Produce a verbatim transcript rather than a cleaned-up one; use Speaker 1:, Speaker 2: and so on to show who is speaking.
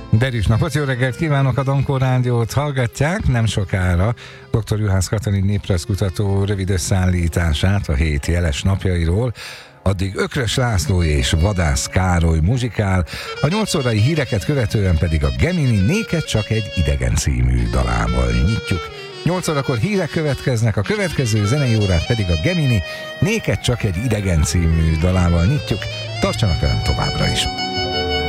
Speaker 1: Derűs napot, jó reggelt kívánok, a Donkor Rádiót hallgatják, nem sokára dr. Juhász Katalin néprajzkutató rövid összeállítását a hét jeles napjairól, addig Ökrös László és Vadász Károly muzsikál, a nyolc órai híreket követően pedig a Gemini Néked csak egy idegen című dalával nyitjuk. nyolc órakor hírek következnek, a következő zenei órát pedig a Gemini Néked csak egy idegen című dalával nyitjuk. Tartsanak velem továbbra is!